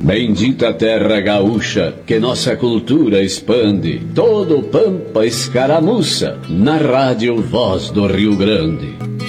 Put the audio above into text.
Bendita terra gaúcha, que nossa cultura expande, todo pampa escaramuça, na rádio Voz do Rio Grande.